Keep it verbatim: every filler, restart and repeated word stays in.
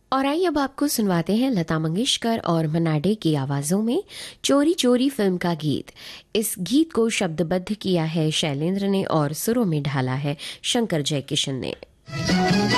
और आइए अब आपको सुनवाते हैं लता मंगेशकर और मन्ना डे की आवाजों में चोरी चोरी फिल्म का गीत। इस गीत को शब्दबद्ध किया है शैलेंद्र ने और सुरों में ढाला है शंकर जयकिशन ने।